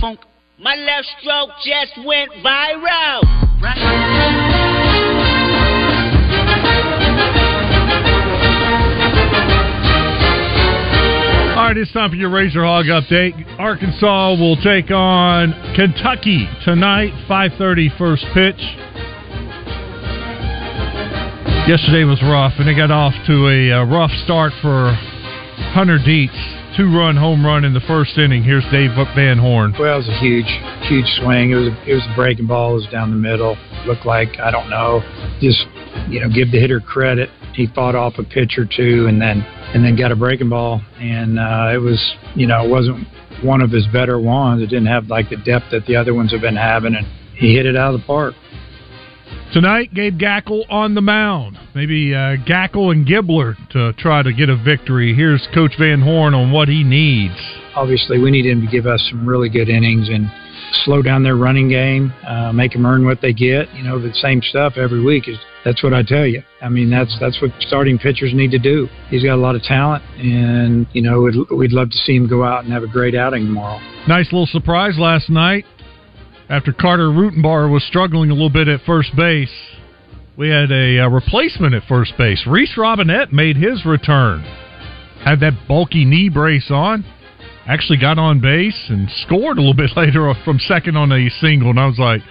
punk. My left stroke just went viral. All right, it's time for your Razor Hog update. Arkansas will take on Kentucky tonight, 5:30 first pitch. Yesterday was rough, and they got off to a rough start for Hunter Dietz. 2-run home run in the first inning. Here's Dave Van Horn. Well, it was a huge swing. It was a breaking ball. It was down the middle. Looked like, I don't know, just, give the hitter credit. He fought off a pitch or two and then got a breaking ball. And it was, it wasn't one of his better ones. It didn't have like the depth that the other ones have been having, and he hit it out of the park. Tonight, Gabe Gackle on the mound. Maybe Gackle and Gibbler to try to get a victory. Here's Coach Van Horn on what he needs. Obviously, we need him to give us some really good innings and slow down their running game, make them earn what they get. The same stuff every week. That's what I tell you. I mean, that's what starting pitchers need to do. He's got a lot of talent, and, we'd love to see him go out and have a great outing tomorrow. Nice little surprise last night. After Carter Rutenbar was struggling a little bit at first base, we had a replacement at first base. Reese Robinette made his return. Had that bulky knee brace on. Actually got on base and scored a little bit later from second on a single. And I was like,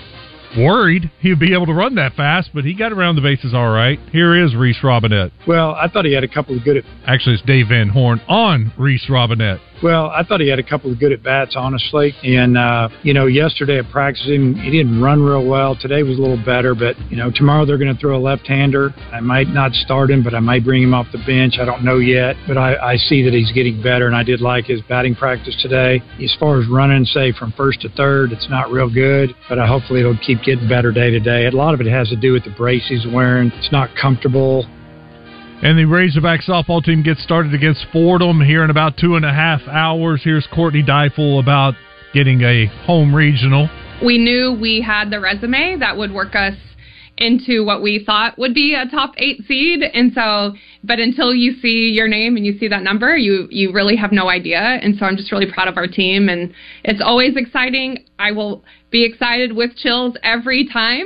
worried he'd be able to run that fast, but he got around the bases all right. Here is Reese Robinette. Well, I thought he had a couple of good... Actually, it's Dave Van Horn on Reese Robinette. Well, I thought he had a couple of good at-bats, honestly. And, yesterday at practice, he didn't run real well. Today was a little better, but, tomorrow they're going to throw a left-hander. I might not start him, but I might bring him off the bench. I don't know yet, but I see that he's getting better, and I did like his batting practice today. As far as running, say, from first to third, it's not real good, but hopefully it'll keep getting better day to day. A lot of it has to do with the brace he's wearing. It's not comfortable. And the Razorback softball team gets started against Fordham here in about 2.5 hours. Here's Courtney Deifel about getting a home regional. We knew we had the resume that would work us into what we thought would be a top 8 seed. And so, but until you see your name and you see that number, you really have no idea. And so I'm just really proud of our team, and it's always exciting. I will be excited with chills every time.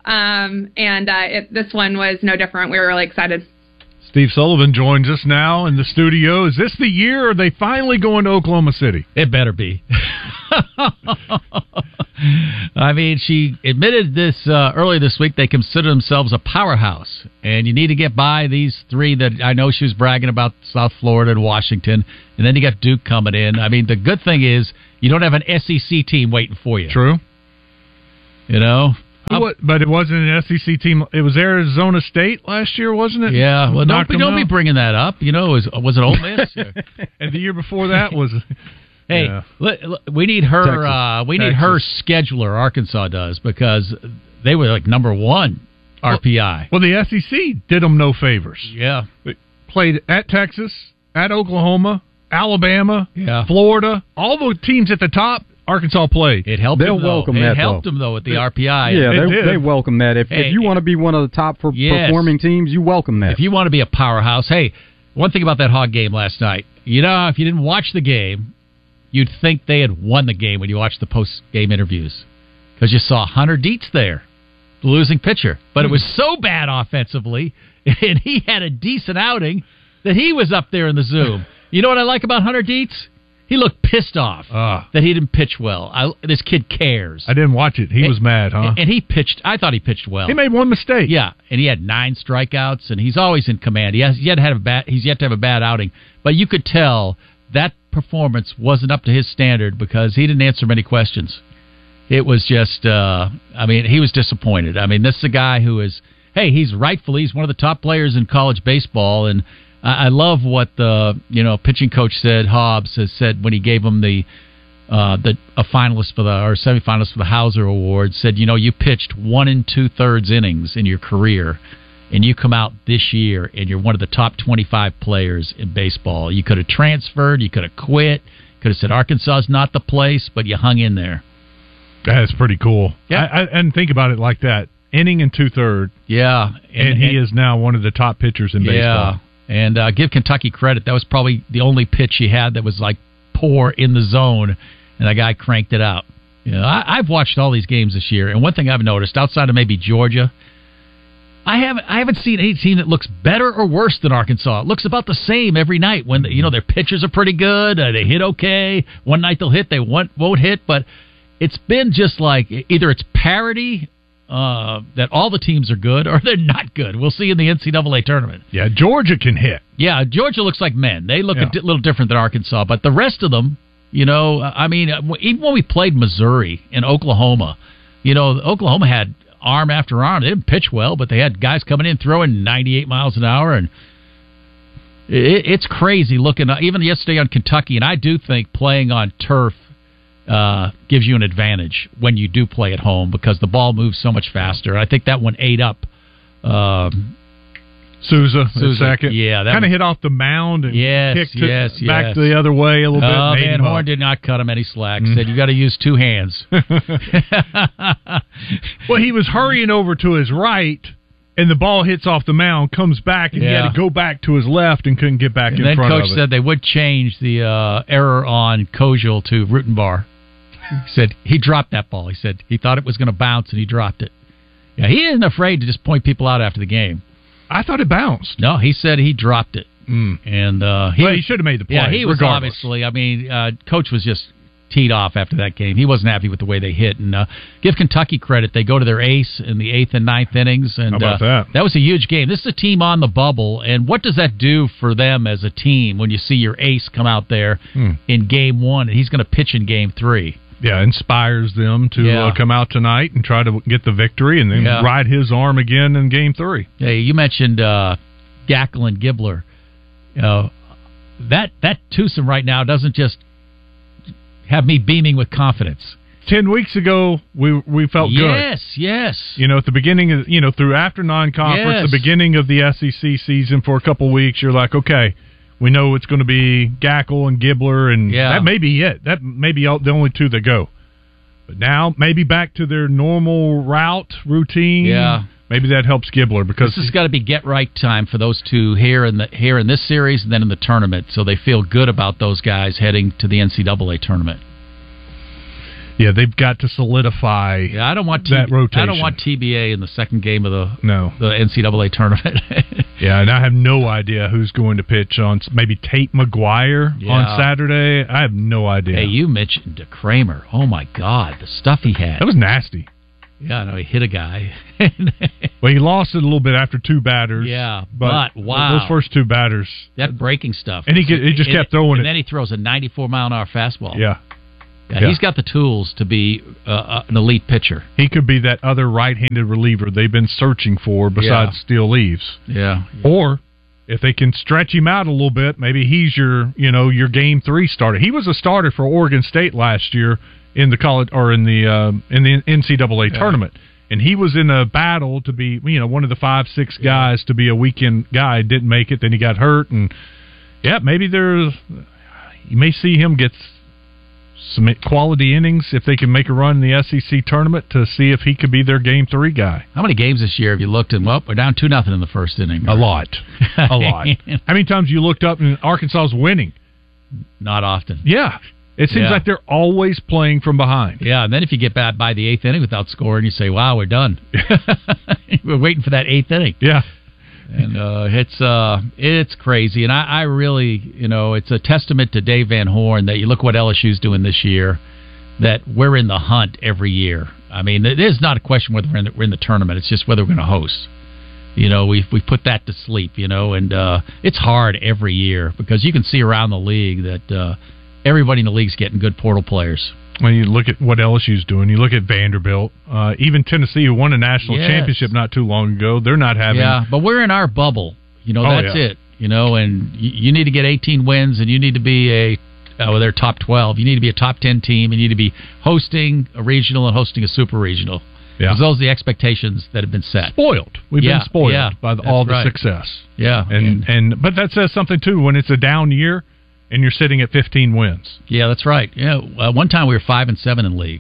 This one was no different. We were really excited. Steve Sullivan joins us now in the studio. Is this the year, or are they finally going to Oklahoma City? It better be. I mean, she admitted this earlier this week. They consider themselves a powerhouse, and you need to get by these 3 that I know she was bragging about: South Florida and Washington, and then you got Duke coming in. I mean, the good thing is you don't have an SEC team waiting for you. True. But it wasn't an SEC team. It was Arizona State last year, wasn't it? Yeah. Well, don't be bringing that up. Was it Ole Miss? And the year before that was... Hey, we need her. Texas. We need her scheduler. Arkansas does, because they were like number 1 RPI. Well, the SEC did them no favors. Yeah, they played at Texas, at Oklahoma, Alabama, Florida, all those teams at the top. Arkansas played. It helped them, though. It helped them, though, with the RPI. Yeah, they welcome that. If you want to be one of the top performing teams, you welcome that. If you want to be a powerhouse, hey, one thing about that Hog game last night, if you didn't watch the game, you'd think they had won the game when you watched the post-game interviews, because you saw Hunter Dietz there, the losing pitcher. But it was so bad offensively, and he had a decent outing, that he was up there in the Zoom. You know what I like about Hunter Dietz? He looked pissed off that he didn't pitch well. This kid cares. I didn't watch it. He was mad, huh? And he pitched. I thought he pitched well. He made one mistake. Yeah, and he had 9 strikeouts, and he's always in command. He's yet to have a bad outing. But you could tell that performance wasn't up to his standard, because he didn't answer many questions. It was just, he was disappointed. I mean, this is a guy who is, he's one of the top players in college baseball, and I love what the pitching coach said. Hobbs has said when he gave him a finalist or semifinalist for the Hauser Award. Said, you pitched 1 2/3 innings in your career, and you come out this year and you're one of the top 25 players in baseball. You could have transferred, you could have quit, could have said Arkansas is not the place, but you hung in there. That's pretty cool. Yeah, I didn't think about it like that. Inning and 2/3. Yeah, and he is now one of the top pitchers in baseball. Yeah. And give Kentucky credit. That was probably the only pitch he had that was like poor in the zone. and a guy cranked it out. I've watched all these games this year, and one thing I've noticed, outside of maybe Georgia, I haven't seen any team that looks better or worse than Arkansas. It looks about the same every night. When their pitchers are pretty good, they hit okay. One night they'll hit, they won't hit, but it's been just like either it's parity that all the teams are good or they're not good. We'll see in the NCAA tournament. Yeah, Georgia can hit. Yeah, Georgia looks like men. They look a little different than Arkansas, but the rest of them, even when we played Missouri and Oklahoma, Oklahoma had arm after arm. They didn't pitch well, but they had guys coming in throwing 98 miles an hour, and it's crazy looking. Even yesterday on Kentucky, and I do think playing on turf gives you an advantage when you do play at home because the ball moves so much faster. I think that one ate up Sousa second. Yeah, kind of hit och the mound and kicked it back the other way a little bit. Van Horn did not cut him any slack. Said you got to use two hands. Well, he was hurrying over to his right, and the ball hits off the mound, comes back, and he had to go back to his left and couldn't get back in front of it. And then Coach said they would change the error on Kojal to Rutenbar. He said he dropped that ball. He said he thought it was going to bounce, and he dropped it. Yeah, he isn't afraid to just point people out after the game. I thought it bounced. No, he said he dropped it. And he should have made the play. Yeah, he was regardless. obviously. Coach was just teed off after that game. He wasn't happy with the way they hit. And give Kentucky credit. They go to their ace in the 8th and 9th innings. And how about that? That was a huge game. This is a team on the bubble. And what does that do for them as a team when you see your ace come out there in game 1 and he's going to pitch in game 3? Yeah, inspires them to come out tonight and try to get the victory and then ride his arm again in game 3. Hey, you mentioned Gackle and Gibbler. That twosome right now doesn't just have me beaming with confidence. 10 weeks ago, we felt good. Yes. At the beginning of, through after non-conference, the beginning of the SEC season for a couple of weeks, you're like, okay, we know it's going to be Gackle and Gibbler, and that may be it. That may be the only two that go. But now, maybe back to their normal routine. Yeah. Maybe that helps Gibbler because this has got to be get right time for those two here in this series and then in the tournament, so they feel good about those guys heading to the NCAA tournament. Yeah, they've got to solidify. Yeah, I don't want that rotation. I don't want TBA in the second game of the NCAA tournament. Yeah, and I have no idea who's going to pitch on maybe Tate McGuire on Saturday. I have no idea. Hey, you mentioned Kramer. Oh my God, the stuff he had. That was nasty. Yeah, I know he hit a guy. Well, he lost it a little bit after 2 batters. Yeah, but wow, those first 2 batters, that breaking stuff, and he just kept throwing it. And then he throws a 94-mile-an-hour fastball. Yeah. Yeah, he's got the tools to be an elite pitcher. He could be that other right-handed reliever they've been searching for besides Steele Leaves. Yeah. Or if they can stretch him out a little bit, maybe he's your game 3 starter. He was a starter for Oregon State last year in the college or in the NCAA tournament, and he was in a battle to be one of the 5-6 guys to be a weekend guy. Didn't make it, then he got hurt, and maybe you may see him get some quality innings if they can make a run in the SEC tournament to see if he could be their game 3 guy. How many games this year have you looked and we're down 2-0 in the first inning? A lot. A lot. How many times you looked up and Arkansas was winning? Not often. Yeah. It seems like they're always playing from behind. Yeah, and then if you get back by the 8th inning without scoring, you say, wow, we're done. We're waiting for that 8th inning. Yeah. And it's crazy, and I really, it's a testament to Dave Van Horn that you look what LSU's doing this year, that we're in the hunt every year. I mean, it is not a question whether we're in the tournament; it's just whether we're going to host. We put that to sleep, and it's hard every year because you can see around the league that everybody in the league's getting good portal players. When you look at what LSU's doing, you look at Vanderbilt, even Tennessee, who won a national championship not too long ago. They're not having. Yeah, but we're in our bubble. That's it. And you need to get 18 wins, and you need to be they're top 12. You need to be a top 10 team, and you need to be hosting a regional and hosting a super regional. Yeah, because those are the expectations that have been set. Spoiled. We've been spoiled by all the success. Yeah, but that says something too when it's a down year. And you're sitting at 15 wins. Yeah, that's right. Yeah, one time we were 5-7 in league,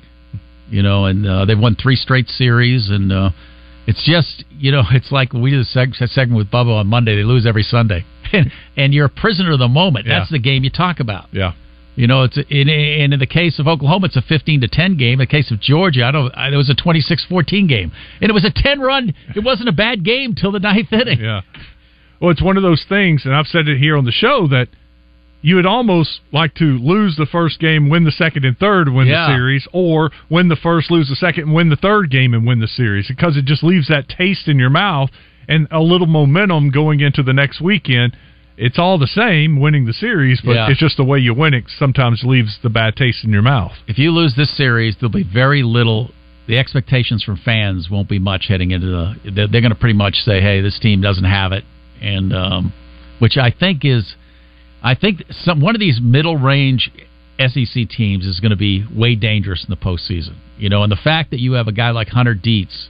and they've won 3 straight series, and it's just, it's like we did a segment with Bubba on Monday. They lose every Sunday, and you're a prisoner of the moment. That's the game you talk about. Yeah. You know, it's in the case of Oklahoma, it's a 15-10 game. In the case of Georgia, it was a 26-14 game, and it was a 10-run. It wasn't a bad game till the ninth inning. Yeah. Well, it's one of those things, and I've said it here on the show, that you would almost like to lose the first game, win the second and third, win the series, or win the first, lose the second, and win the third game and win the series, because it just leaves that taste in your mouth and a little momentum going into the next weekend. It's all the same, winning the series, but it's just the way you win it sometimes leaves the bad taste in your mouth. If you lose this series, there'll be very little. The expectations from fans won't be much heading into they're going to pretty much say, hey, this team doesn't have it, and which I think one of these middle-range SEC teams is going to be way dangerous in the postseason. You know, and the fact that you have a guy like Hunter Dietz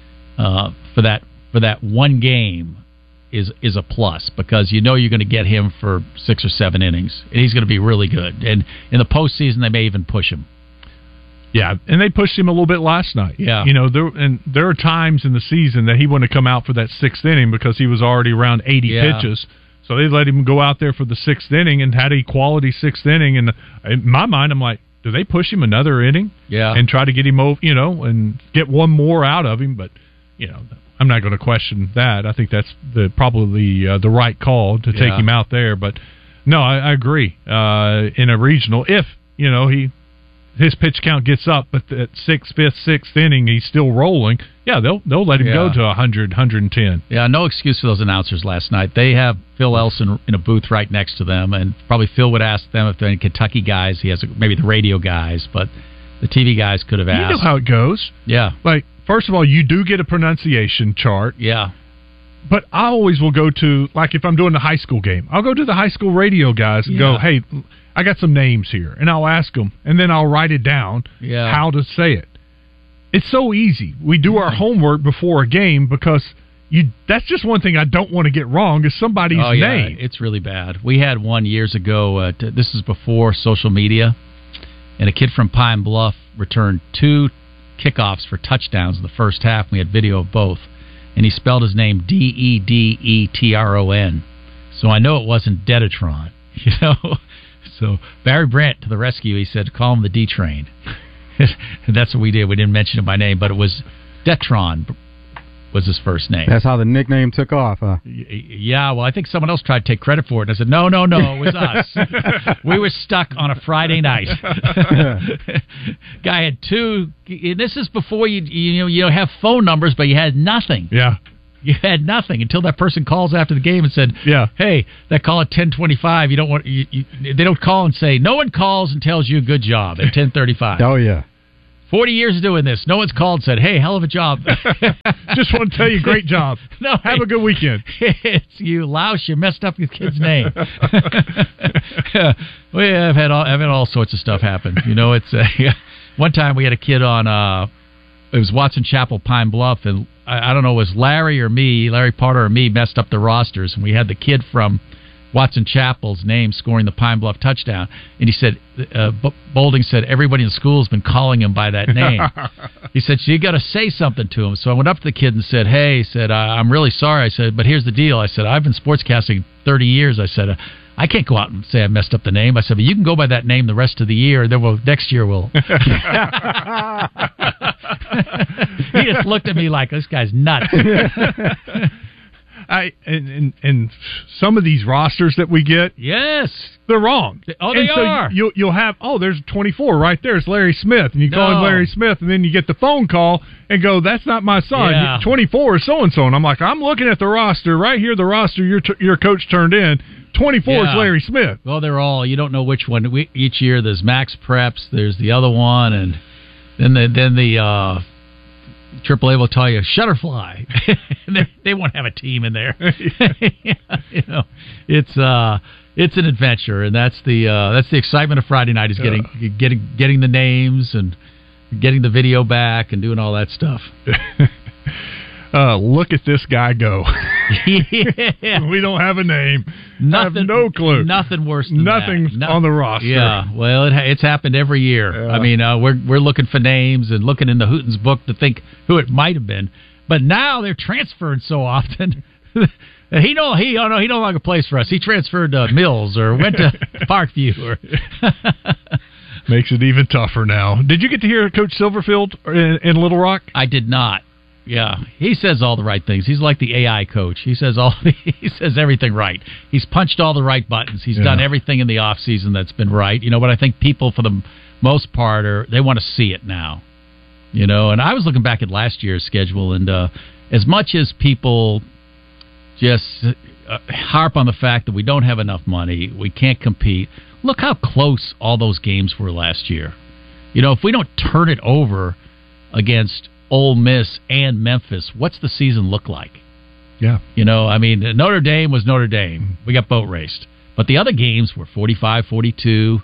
for that one game is a plus, because you know you're going to get him for 6 or 7 innings, and he's going to be really good. And in the postseason, they may even push him. Yeah, and they pushed him a little bit last night. Yeah, you know, there are times in the season that he wouldn't have come out for that 6th inning because he was already around 80 pitches. So they let him go out there for the 6th inning and had a quality 6th inning. And in my mind, I'm like, do they push him another inning? Yeah, and try to get him over, you know, and get one more out of him, but you know, I'm not going to question that. I think that's probably the right call to take him out there. But no, I agree. In a regional, if you know his pitch count gets up, but at 6th, 5th, 6th inning he's still rolling, they'll let him go to 100, 110. Yeah, no excuse for those announcers last night. They have Phil Elson in a booth right next to them, and probably Phil would ask them if they're any Kentucky guys. He has maybe the radio guys, but the TV guys could have asked. You know how it goes. Yeah, like. First of all, you do get a pronunciation chart. Yeah. But I always will go to, like if I'm doing the high school game, I'll go to the high school radio guys and go, hey, I got some names here. And I'll ask them, and then I'll write it down how to say it. It's so easy. We do our homework before a game because that's just one thing I don't want to get wrong is somebody's name. It's really bad. We had one years ago. This is before social media. And a kid from Pine Bluff returned 2 kickoffs for touchdowns in the first half. We had video of both, and he spelled his name Dedetron. So I know it wasn't Dedetron, you know. So Barry Brandt to the rescue. He said, "Call him the D Train," and that's what we did. We didn't mention him by name, but it was Detron was his first name. That's how the nickname took off, huh? Yeah, well, I think someone else tried to take credit for it. And I said, no, it was us. We were stuck on a Friday night. Guy had 2. This is before you have phone numbers, but you had nothing. Yeah. You had nothing until that person calls after the game and said, hey, that call at 10:25, you don't want they don't call and say, no one calls and tells you good job at 10:35. Oh, yeah. 40 years of doing this. No one's called and said, hey, hell of a job. Just want to tell you, great job. No, have a good weekend. It's you louse. You messed up your kid's name. I've had all sorts of stuff happen. You know, it's one time we had a kid on, it was Watson Chapel, Pine Bluff, and I don't know, it was Larry Potter or me messed up the rosters, and we had the kid from Watson Chapel's name scoring the Pine Bluff touchdown, and he said, Bolding said, everybody in school has been calling him by that name. He said, so you got to say something to him. So I went up to the kid and said, hey, I'm really sorry. I said, but here's the deal. I said, I've been sportscasting 30 years. I said, I can't go out and say I messed up the name. I said, but you can go by that name the rest of the year. Then next year we'll. He just looked at me like, this guy's nuts. And some of these rosters that we get, yes, they're wrong. Oh, they are. You'll have, there's 24 right there. It's Larry Smith, and you call him Larry Smith, and then you get the phone call and go, "That's not my son. Yeah. 24 is so and so." And I'm like, I'm looking at the roster right here. The roster your coach turned in. 24 is Larry Smith. Well, they're all. You don't know which one. Each year there's Max Preps. There's the other one, and then the AAA will tell you Shutterfly. They won't have a team in there. You know, it's an adventure, and that's the excitement of Friday night is getting the names and getting the video back and doing all that stuff. Look at this guy go. Yeah. We don't have a name. Nothing, I have no clue. Nothing worse than Nothing's on the roster. Yeah, well, it's happened every year. Yeah. I mean, we're looking for names and looking in the Hooten's book to think who it might have been. But now they're transferring so often. He no longer plays for us. He transferred to Mills or went to Parkview. Or makes it even tougher now. Did you get to hear Coach Silverfield in Little Rock? I did not. Yeah, he says all the right things. He's like the AI coach. He says everything right. He's punched all the right buttons. He's done everything in the off season that's been right. But I think people, for the most part, they want to see it now. And I was looking back at last year's schedule, and as much as people just harp on the fact that we don't have enough money, we can't compete, look how close all those games were last year. If we don't turn it over against Ole Miss and Memphis, what's the season look like? Yeah. Notre Dame was Notre Dame. We got boat raced. But the other games were 45-42,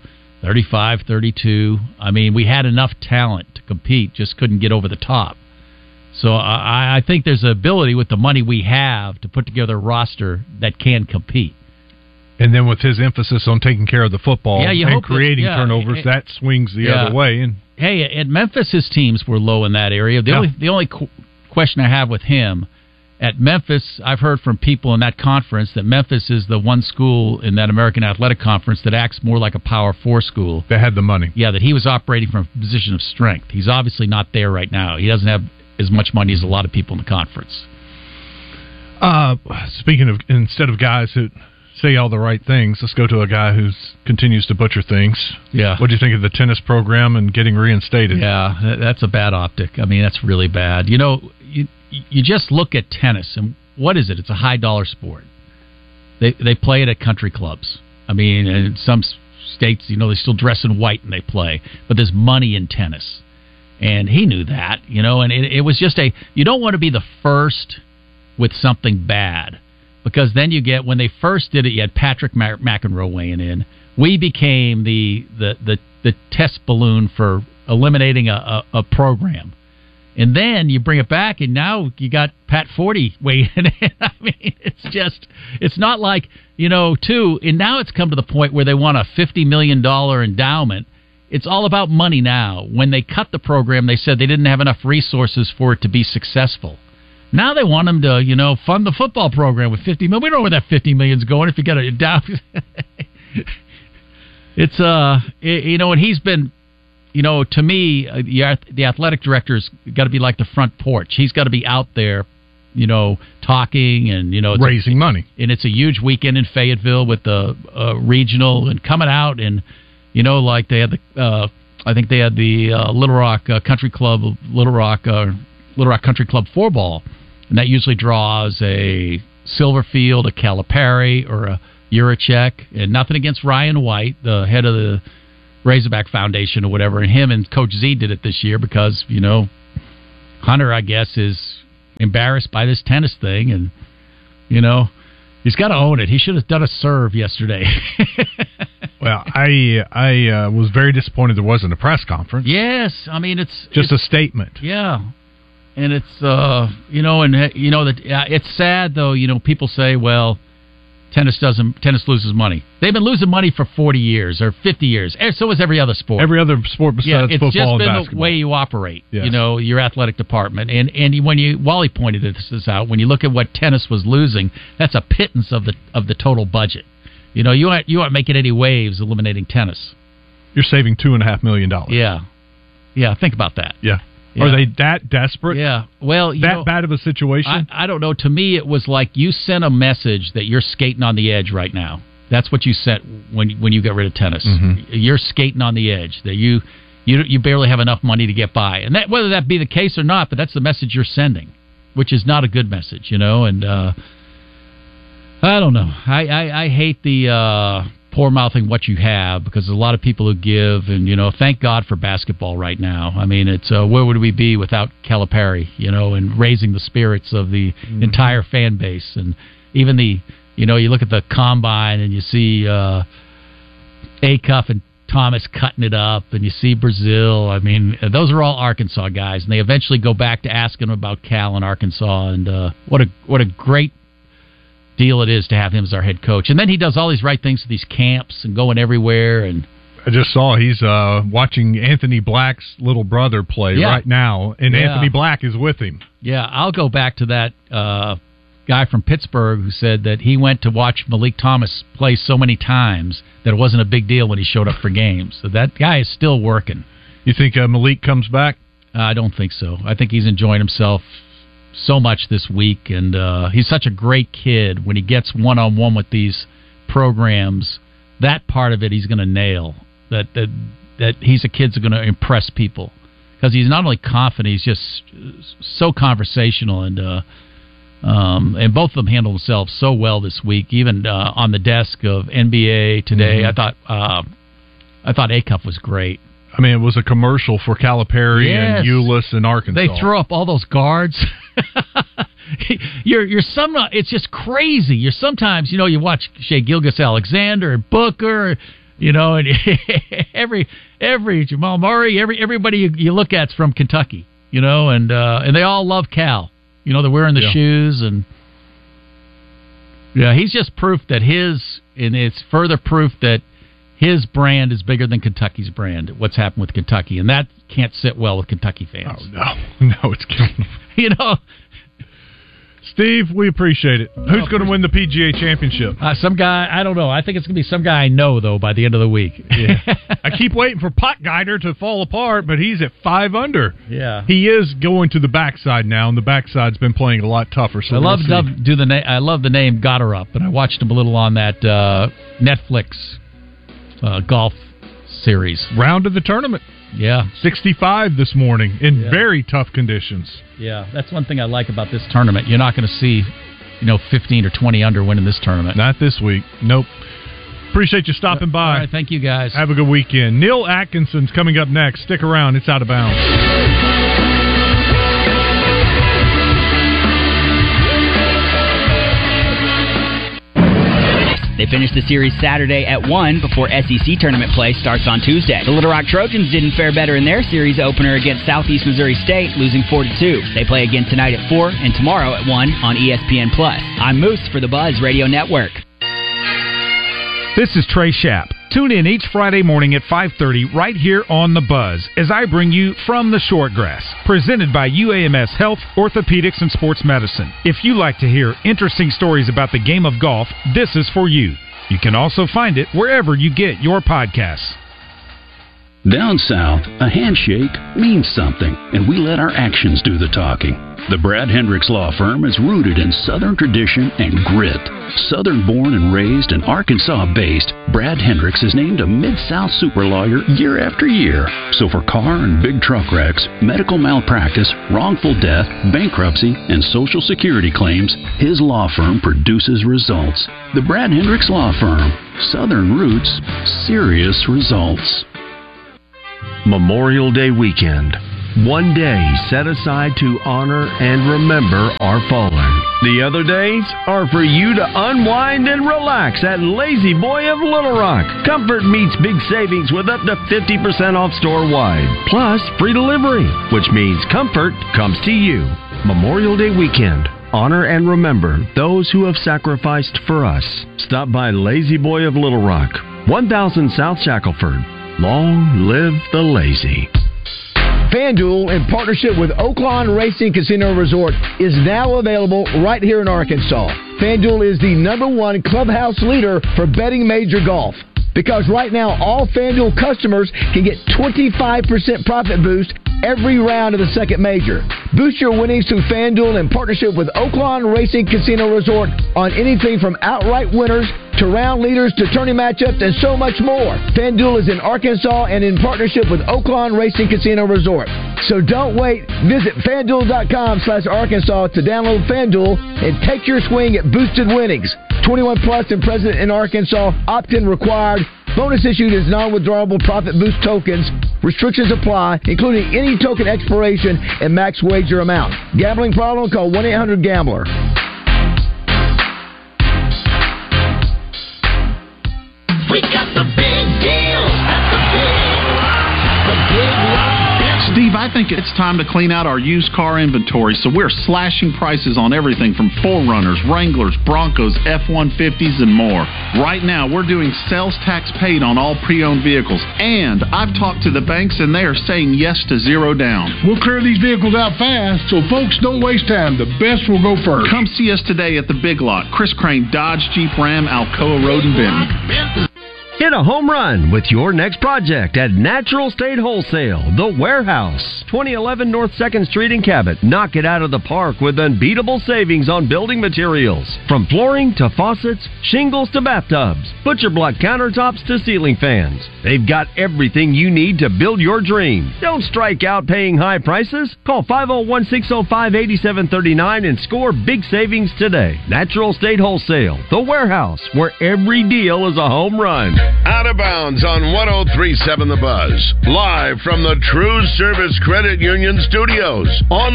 35-32. We had enough talent to compete, just couldn't get over the top. So I think there's an ability with the money we have to put together a roster that can compete. And then with his emphasis on taking care of the football and creating turnovers, that swings the other way. And hey, at Memphis, his teams were low in that area. The only question I have with him, at Memphis, I've heard from people in that conference that Memphis is the one school in that American Athletic Conference that acts more like a Power 4 school. That had the money. Yeah, that he was operating from a position of strength. He's obviously not there right now. He doesn't have as much money as a lot of people in the conference. Speaking of, instead of guys who say all the right things, let's go to a guy who continues to butcher things. Yeah. What do you think of the tennis program and getting reinstated? Yeah, that's a bad optic. That's really bad. You just look at tennis, and what is it? It's a high-dollar sport. They play it at country clubs. In some states, they still dress in white and they play. But there's money in tennis. And he knew that, and it was just you don't want to be the first with something bad. Because then when they first did it, you had Patrick McEnroe weighing in. We became the test balloon for eliminating a program. And then you bring it back, and now you got Pat Forty weighing in. It's not like, and now it's come to the point where they want a $50 million endowment. It's all about money now. When they cut the program, they said they didn't have enough resources for it to be successful. Now they want them to, fund the football program with $50 million. We don't know where that $50 million's going if you got it down. It's, and he's been, to me, the athletic director's got to be like the front porch. He's got to be out there, talking and, raising money. And it's a huge weekend in Fayetteville with the regional and coming out and, like they had I think they had the Little Rock Country Club, Little Rock Country Club 4-ball. And that usually draws a Silverfield, a Calipari, or a Urachek. And nothing against Ryan White, the head of the Razorback Foundation or whatever. And him and Coach Z did it this year because, Hunter, I guess, is embarrassed by this tennis thing. And, he's got to own it. He should have done a serve yesterday. Well, I was very disappointed there wasn't a press conference. Yes. It's just a statement. Yeah. And it's, it's sad, though, people say, well, tennis loses money. They've been losing money for 40 years or 50 years. So is every other sport. Every other sport besides football and basketball. It's just been the way you operate, yes. Your athletic department. And when Wally pointed this out, when you look at what tennis was losing, that's a pittance of the total budget. You aren't making any waves eliminating tennis. You're saving $2.5 million. Yeah, think about that. Yeah. Are they that desperate? Yeah. Well, bad of a situation? I don't know. To me, it was like you sent a message that you're skating on the edge right now. That's what you sent when you got rid of tennis. Mm-hmm. You're skating on the edge. That you barely have enough money to get by, and that whether that be the case or not, but that's the message you're sending, which is not a good message, And I don't know. I hate the poor-mouthing what you have because there's a lot of people who give, and, thank God for basketball right now. It's where would we be without Calipari, and raising the spirits of the entire fan base. And even you look at the combine and you see Acuff and Thomas cutting it up, and you see Brazil. Those are all Arkansas guys, and they eventually go back to asking them about Cal and Arkansas, and what a great deal it is to have him as our head coach. And then he does all these right things to these camps and going everywhere. And I just saw he's watching Anthony Black's little brother play right now, and Anthony Black is with him. Yeah, I'll go back to that guy from Pittsburgh who said that he went to watch Malik Thomas play so many times that it wasn't a big deal when he showed up for games. So that guy is still working. You think Malik comes back? I don't think so. I think he's enjoying himself so much this week, and he's such a great kid. When he gets one-on-one with these programs, that part of it he's going to nail. That he's a kid's going to impress people because he's not only confident, he's just so conversational, and both of them handle themselves so well this week. Even on the desk of NBA Today, I thought Acuff was great. I mean, it was a commercial for Calipari and Euless in Arkansas. They throw up all those guards. It's just crazy. You're sometimes, you watch Shai Gilgeous-Alexander and Booker, and every Jamal Murray, everybody you look at's from Kentucky, and they all love Cal. They're wearing the shoes, and he's just proof that it's further proof that his brand is bigger than Kentucky's brand. What's happened with Kentucky, and that can't sit well with Kentucky fans. Oh no, it's killing them. Steve, we appreciate it. Who's going to win the PGA Championship? Some guy, I don't know. I think it's going to be some guy I know, though, by the end of the week. Yeah. I keep waiting for Potgieter to fall apart, but he's at 5 under. Yeah. He is going to the backside now, and the backside's been playing a lot tougher. So I love the name Gotterup, and I watched him a little on that Netflix golf series. Round of the tournament. Yeah. 65 this morning in very tough conditions. Yeah, that's one thing I like about this tournament. You're not going to see, 15 or 20 under winning this tournament. Not this week. Nope. Appreciate you stopping by. All right, thank you, guys. Have a good weekend. Neil Atkinson's coming up next. Stick around. It's Out of Bounds. They finished the series Saturday at 1 before SEC tournament play starts on Tuesday. The Little Rock Trojans didn't fare better in their series opener against Southeast Missouri State, losing 4-2. They play again tonight at 4 and tomorrow at 1 on ESPN+. I'm Moose for the Buzz Radio Network. This is Trey Schapp. Tune in each Friday morning at 5:30 right here on The Buzz as I bring you From the Shortgrass, presented by UAMS Health, Orthopedics, and Sports Medicine. If you like to hear interesting stories about the game of golf, this is for you. You can also find it wherever you get your podcasts. Down south, a handshake means something, and we let our actions do the talking. The Brad Hendricks Law Firm is rooted in Southern tradition and grit. Southern-born and raised and Arkansas-based, Brad Hendricks is named a Mid-South super lawyer year after year. So for car and big truck wrecks, medical malpractice, wrongful death, bankruptcy, and Social Security claims, his law firm produces results. The Brad Hendricks Law Firm. Southern roots, serious results. Memorial Day weekend. One day set aside to honor and remember our fallen. The other days are for you to unwind and relax at Lazy Boy of Little Rock. Comfort meets big savings with up to 50% off store-wide. Plus, free delivery, which means comfort comes to you. Memorial Day weekend. Honor and remember those who have sacrificed for us. Stop by Lazy Boy of Little Rock, 1000 South Shackelford. Long live the lazy. FanDuel, in partnership with Oaklawn Racing Casino Resort, is now available right here in Arkansas. FanDuel is the #1 clubhouse leader for betting major golf. Because right now, all FanDuel customers can get 25% profit boost every round of the second major. Boost your winnings through FanDuel in partnership with Oaklawn Racing Casino Resort on anything from outright winners to round leaders to tourney matchups and so much more. FanDuel is in Arkansas and in partnership with Oaklawn Racing Casino Resort. So don't wait. Visit FanDuel.com/Arkansas to download FanDuel and take your swing at boosted winnings. 21 plus and present in Arkansas. Opt-in required. Bonus issued as non-withdrawable profit boost tokens. Restrictions apply, including any token expiration and max wager amount. Gambling problem? Call 1-800-GAMBLER. We got the big deals at the Big Rock. Steve, I think it's time to clean out our used car inventory, so we're slashing prices on everything from 4Runners, Wranglers, Broncos, F-150s, and more. Right now, we're doing sales tax paid on all pre-owned vehicles, and I've talked to the banks, and they are saying yes to 0 down. We'll clear these vehicles out fast, so folks don't waste time. The best will go first. Come see us today at the Big Lot, Chris Crane Dodge Jeep Ram, Alcoa Road in Benton. Hit a home run with your next project at Natural State Wholesale, The Warehouse, 2011 North 2nd Street in Cabot. Knock it out of the park with unbeatable savings on building materials. From flooring to faucets, shingles to bathtubs, butcher block countertops to ceiling fans. They've got everything you need to build your dream. Don't strike out paying high prices. Call 501-605-8739 and score big savings today. Natural State Wholesale, The Warehouse, where every deal is a home run. Out of bounds on 103.7 The Buzz. Live from the True Service Credit Union Studios. On